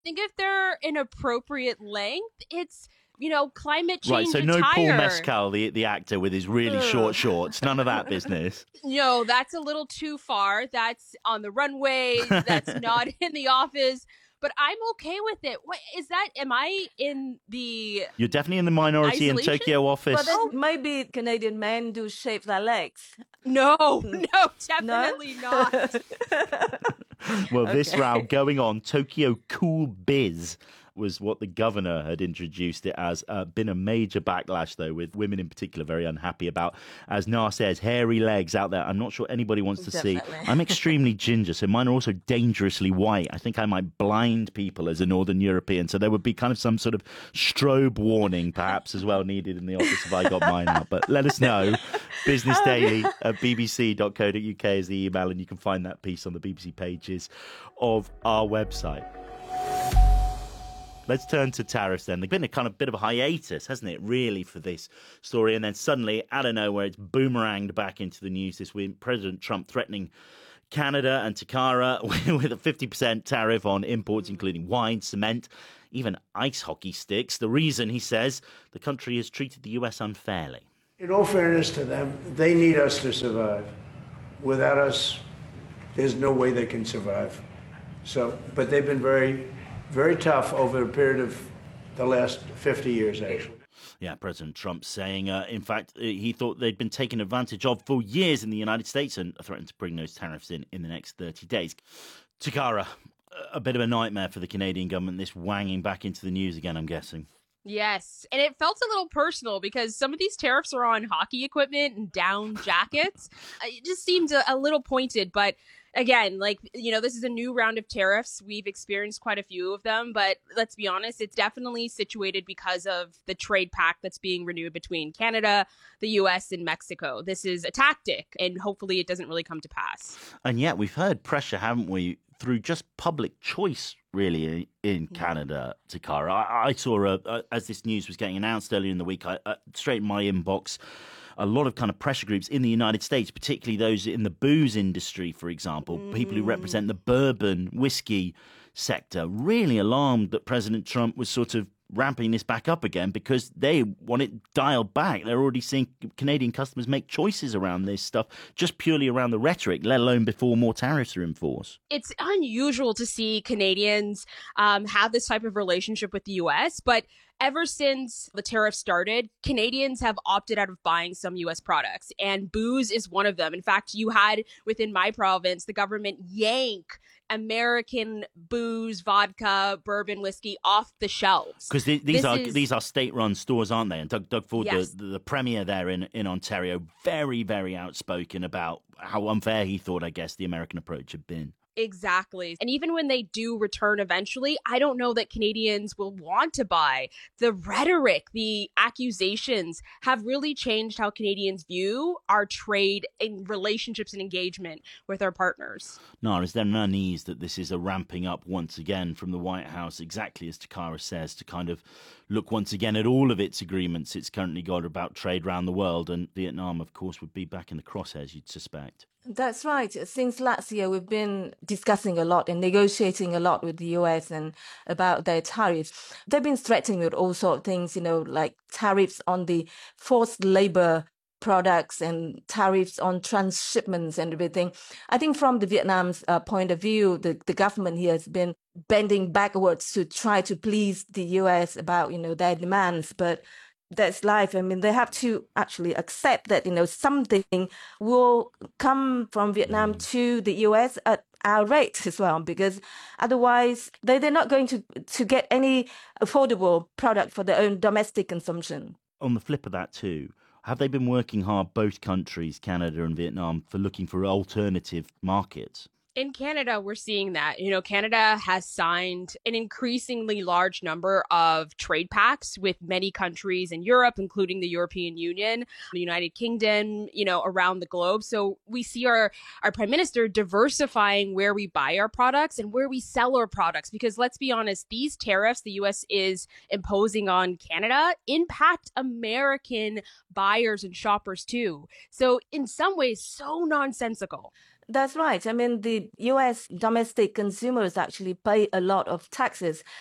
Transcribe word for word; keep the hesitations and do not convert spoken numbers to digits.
think if they're an appropriate length, it's, you know, climate change Right, so no attire. Paul Mescal, the the actor with his really Ugh. short shorts. None of that business. No, that's a little too far. That's on the runways. That's not in the office. But I'm okay with it. What is that? Am I in the You're definitely in the minority isolation? in Tokyo office. But then maybe Canadian men do shave their legs. No, no, definitely no? not. Well, Okay. this row going on, Tokyo Cool Biz was what the governor had introduced it as. Uh, been a major backlash, though, with women in particular very unhappy about, as Nar says, hairy legs out there. I'm not sure anybody wants to Definitely. see. I'm extremely ginger, so mine are also dangerously white. I think I might blind people as a Northern European, so there would be kind of some sort of strobe warning, perhaps, as well needed in the office if I got mine out. But let us know. Business Daily at b b c dot co dot u k is the email, and you can find that piece on the B B C pages of our website. Let's turn to tariffs then. There's been a kind of bit of a hiatus, hasn't it, really, for this story? And then suddenly, out of nowhere, it's boomeranged back into the news this week. President Trump threatening Canada and Takara with a fifty percent tariff on imports, including wine, cement, even ice hockey sticks. The reason, he says, the country has treated the U S unfairly. In all fairness to them, they need us to survive. Without us, there's no way they can survive. So, but they've been very, very tough over a period of the last fifty years, actually. Yeah, President Trump saying, uh, in fact, he thought they'd been taken advantage of for years in the United States and threatened to bring those tariffs in in the next thirty days. Takara, a bit of a nightmare for the Canadian government, this wanging back into the news again, I'm guessing. Yes, and it felt a little personal because some of these tariffs are on hockey equipment and down jackets. It just seemed a, a little pointed, but again, like, you know, this is a new round of tariffs. We've experienced quite a few of them, but let's be honest, it's definitely situated because of the trade pact that's being renewed between Canada, the U S, and Mexico. This is a tactic, and hopefully it doesn't really come to pass. And yet we've heard pressure, haven't we, through just public choice, really, in Canada, Takara. I, I saw, a, a, as this news was getting announced earlier in the week, I, uh, straight in my inbox, a lot of kind of pressure groups in the United States, particularly those in the booze industry, for example, mm. people who represent the bourbon whiskey sector, really alarmed that President Trump was sort of ramping this back up again because they want it dialed back. They're already seeing Canadian customers make choices around this stuff, just purely around the rhetoric, let alone before more tariffs are in force. It's unusual to see Canadians um, have this type of relationship with the U S, but ever since the tariff started, Canadians have opted out of buying some U S products, and booze is one of them. In fact, you had within my province, the government yank American booze, vodka, bourbon, whiskey off the shelves. Because these This are is- these are state-run stores, aren't they? And Doug, Doug Ford, Yes. the, the premier there in, in Ontario, very, very outspoken about how unfair he thought, I guess, the American approach had been. Exactly. And even when they do return eventually, I don't know that Canadians will want to buy. The rhetoric, the accusations have really changed how Canadians view our trade and relationships and engagement with our partners. Nara, is there an unease that this is a ramping up once again from the White House, exactly as Takara says, to kind of look once again at all of its agreements it's currently got about trade around the world? And Vietnam, of course, would be back in the crosshairs, you'd suspect. That's right. Since last year, we've been discussing a lot and negotiating a lot with the U S and about their tariffs. They've been threatening with all sorts of things, you know, like tariffs on the forced labor products and tariffs on transshipments and everything. I think from the Vietnam's uh, point of view, the, the government here has been bending backwards to try to please the U S about, you know, their demands. But that's life. I mean, they have to actually accept that, you know, something will come from Vietnam to the U S at our rate as well, because otherwise they, they're not going to, to get any affordable product for their own domestic consumption. On the flip of that too, have they been working hard, both countries, Canada and Vietnam, for looking for alternative markets? In Canada, we're seeing that. You know, Canada has signed an increasingly large number of trade pacts with many countries in Europe, including the European Union, the United Kingdom, you know, around the globe. So we see our, our Prime Minister diversifying where we buy our products and where we sell our products. Because let's be honest, these tariffs the U S is imposing on Canada impact American buyers and shoppers too. So in some ways, so nonsensical. That's right. I mean, the U S domestic consumers actually pay a lot of taxes.